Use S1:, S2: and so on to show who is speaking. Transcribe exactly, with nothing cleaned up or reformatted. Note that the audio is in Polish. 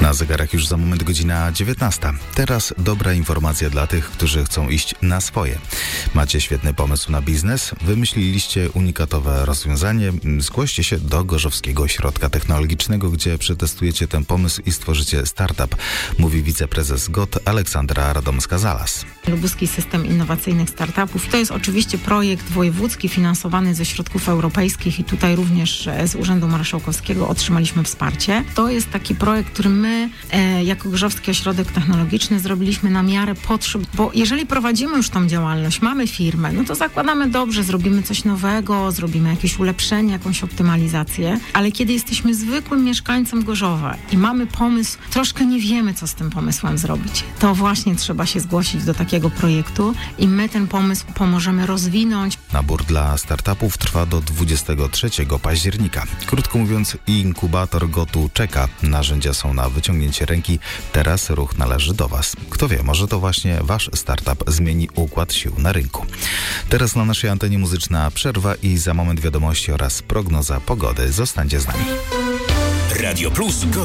S1: Na zegarach już za moment godzina dziewiętnasta. Teraz dobra informacja dla tych, którzy chcą iść na swoje. Macie świetny pomysł na biznes? Wymyśliliście unikatowe rozwiązanie? Zgłoście się do Gorzowskiego Ośrodka Technologicznego, gdzie przetestujecie ten pomysł i stworzycie startup, mówi wiceprezes G O T Aleksandra Radomska-Zalas.
S2: Lubuski System Innowacyjnych Startupów to jest oczywiście projekt wojewódzki finansowany ze środków europejskich i tutaj również z Urzędu Marszałkowskiego otrzymaliśmy wsparcie. To jest taki projekt, który my e, jako Gorzowski Ośrodek Technologiczny zrobiliśmy na miarę potrzeb, bo jeżeli prowadzimy już tą działalność, mamy firmę, no to zakładamy dobrze, zrobimy coś nowego, zrobimy jakieś ulepszenie, jakąś optymalizację, ale kiedy jesteśmy zwykłym mieszkańcem Gorzowa i mamy pomysł, troszkę nie wiemy, co z tym pomysłem zrobić, to właśnie trzeba się zgłosić do takiego projektu i my ten pomysł pomożemy rozwinąć.
S1: Nabór dla startupów trwa do dwudziestego trzeciego października. Krótko mówiąc, inkubator G O T-u czeka. Narzędzia są na wyciągnięcie ręki. Teraz ruch należy do Was. Kto wie, może to właśnie Wasz startup zmieni układ sił na rynku. Teraz na naszej antenie muzyczna przerwa i za moment wiadomości oraz prognoza pogody. Zostańcie z nami.
S3: Radio Plus Go.